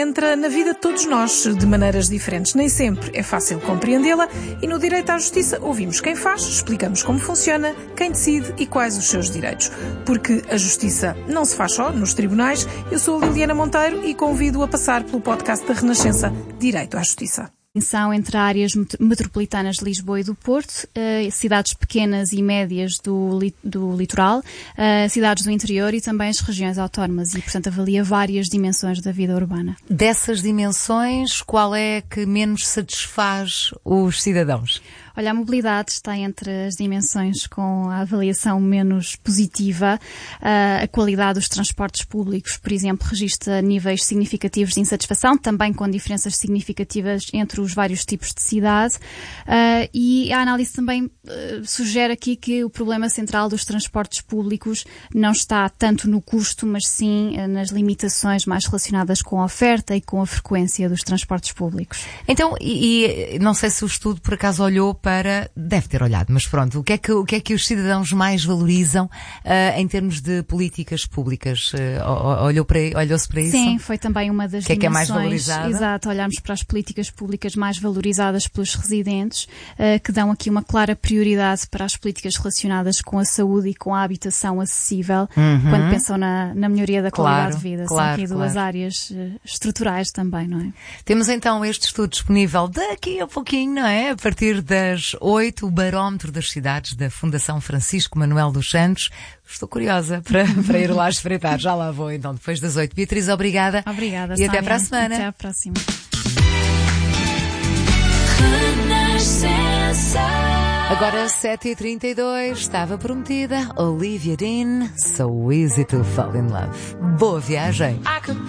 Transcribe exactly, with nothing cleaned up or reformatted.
Entra na vida de todos nós de maneiras diferentes. Nem sempre é fácil compreendê-la e no direito à justiça ouvimos quem faz, explicamos como funciona, quem decide e quais os seus direitos. Porque a justiça não se faz só nos tribunais. Eu sou a Liliana Monteiro e convido a passar pelo podcast da Renascença Direito à Justiça. São entre áreas metropolitanas de Lisboa e do Porto, uh, cidades pequenas e médias do, li, do litoral, uh, cidades do interior e também as regiões autónomas e, portanto, avalia várias dimensões da vida urbana. Dessas dimensões, qual é que menos satisfaz os cidadãos? Olha, a mobilidade está entre as dimensões com a avaliação menos positiva. Uh, a qualidade dos transportes públicos, por exemplo, registra níveis significativos de insatisfação, também com diferenças significativas entre os vários tipos de cidade. Uh, e a análise também uh, sugere aqui que o problema central dos transportes públicos não está tanto no custo, mas sim uh, nas limitações mais relacionadas com a oferta e com a frequência dos transportes públicos. Então, e, e não sei se o estudo por acaso olhou para... Deve ter olhado, mas pronto. O que é que, o que, é que os cidadãos mais valorizam uh, em termos de políticas públicas? Uh, olhou para, olhou-se para isso? Sim, foi também uma das dimensões. O que é que é mais valorizado? Exato, olharmos para as políticas públicas mais valorizadas pelos residentes, uh, que dão aqui uma clara prioridade para as políticas relacionadas com a saúde e com a habitação acessível, uhum. quando pensam na, na melhoria da qualidade claro, de vida. Claro, São aqui duas claro. áreas uh, estruturais também, não é? Temos então este estudo disponível daqui a pouquinho, não é? A partir das oito, o barómetro das cidades da Fundação Francisco Manuel dos Santos. Estou curiosa para, para ir lá espreitar. Já lá vou então, depois das oito. Beatriz, obrigada. Obrigada, E Sónia. até para a semana. Até à próxima. Agora sete e trinta e dois, estava prometida, Olivia Dean, So Easy to Fall in Love. Boa viagem!